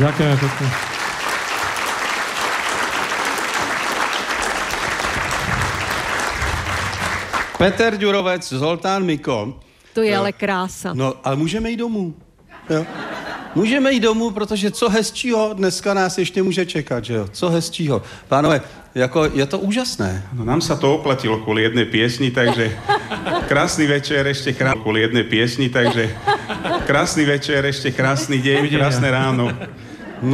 Ďakujeme pekne. Peter Ďurovec, Zoltán Miko. To je ale krása. No, ale můžeme jít domů. Jo. Můžeme jít domů, protože co hezčího dneska nás ještě může čekat, že jo? Co hezčího. Pánové, jako je to úžasné. No, nám sa to oplatilo kvôli jednej piesni, takže krásny večer, ešte kvôli jednej piesni, takže krásny večer, ešte krásny deň, krásne ráno.